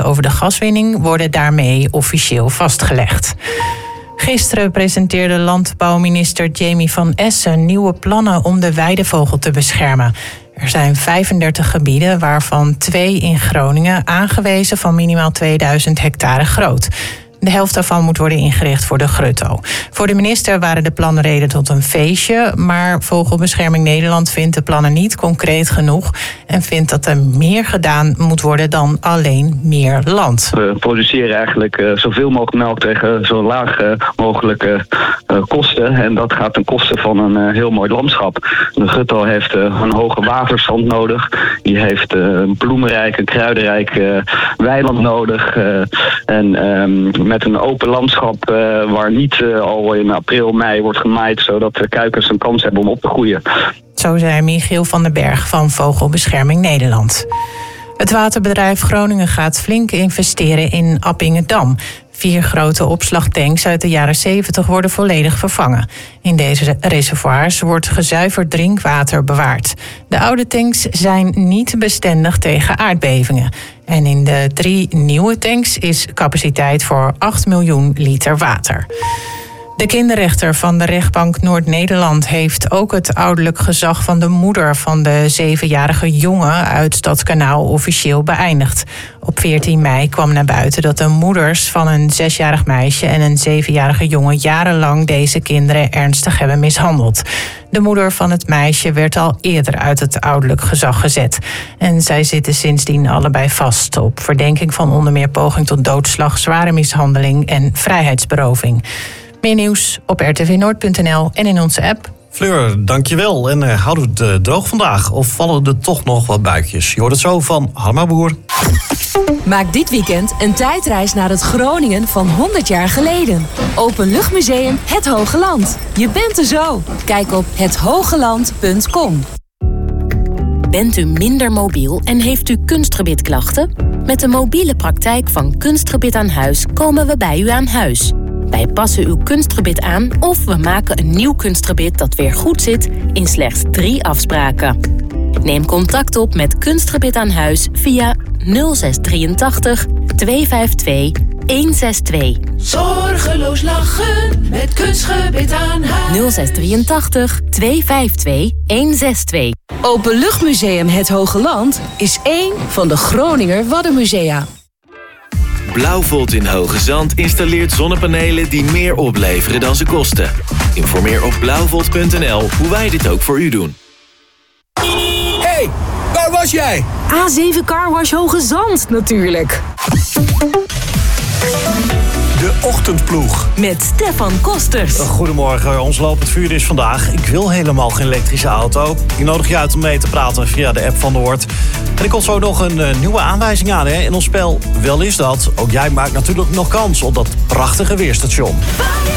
over de gaswinning worden daarmee officieel vastgelegd. Gisteren presenteerde landbouwminister Jamie van Essen nieuwe plannen om de weidevogel te beschermen. Er zijn 35 gebieden, waarvan 2 in Groningen, aangewezen van minimaal 2000 hectare groot. De helft daarvan moet worden ingericht voor de grutto. Voor de minister waren de plannen reden tot een feestje, maar Vogelbescherming Nederland vindt de plannen niet concreet genoeg en vindt dat er meer gedaan moet worden dan alleen meer land. We produceren eigenlijk zoveel mogelijk melk tegen zo laag mogelijke kosten. En dat gaat ten koste van een heel mooi landschap. De grutto heeft een hoge waterstand nodig. Die heeft een bloemenrijk, een kruidenrijk weiland nodig. Met een open landschap waar niet al in april, mei wordt gemaaid, zodat de kuikens een kans hebben om op te groeien. Zo zei Michiel van den Berg van Vogelbescherming Nederland. Het waterbedrijf Groningen gaat flink investeren in Appingedam. 4 grote opslagtanks uit de jaren 70 worden volledig vervangen. In deze reservoirs wordt gezuiverd drinkwater bewaard. De oude tanks zijn niet bestendig tegen aardbevingen. En in de 3 nieuwe tanks is capaciteit voor 8 miljoen liter water. De kinderrechter van de rechtbank Noord-Nederland heeft ook het ouderlijk gezag van de moeder van de 7-jarige jongen uit Stadskanaal officieel beëindigd. Op 14 mei kwam naar buiten dat de moeders van een 6-jarig meisje en een 7-jarige jongen jarenlang deze kinderen ernstig hebben mishandeld. De moeder van het meisje werd al eerder uit het ouderlijk gezag gezet. En zij zitten sindsdien allebei vast op verdenking van onder meer poging tot doodslag, zware mishandeling en vrijheidsberoving. Meer nieuws op rtvnoord.nl en in onze app. Fleur, dankjewel. En houden we het droog vandaag? Of vallen er toch nog wat buitjes? Je hoort het zo van Harma Boer. Maak dit weekend een tijdreis naar het Groningen van 100 jaar geleden. Openluchtmuseum Het Hoge Land. Je bent er zo. Kijk op hethogeland.com. Bent u minder mobiel en heeft u kunstgebitklachten? Met de mobiele praktijk van Kunstgebit aan Huis komen we bij u aan huis. Wij passen uw kunstgebit aan of we maken een nieuw kunstgebit dat weer goed zit in slechts 3 afspraken. Neem contact op met Kunstgebit aan Huis via 0683 252 162. Zorgeloos lachen met Kunstgebit aan Huis. 0683 252 162. Openluchtmuseum Het Hoge Land is één van de Groninger Waddenmusea. Blauwvolt in Hoge Zand installeert zonnepanelen die meer opleveren dan ze kosten. Informeer op blauwvolt.nl hoe wij dit ook voor u doen. Hey, waar was jij? A7 Carwash Hoge Zand natuurlijk. De ochtendploeg. Met Stefan Kosters. Goedemorgen, ons lopend vuur is vandaag. Ik wil helemaal geen elektrische auto. Ik nodig je uit om mee te praten via de app van de Hoort. En ik komt zo nog een nieuwe aanwijzing aan in ons spel. Wel is dat, ook jij maakt natuurlijk nog kans op dat prachtige weerstation.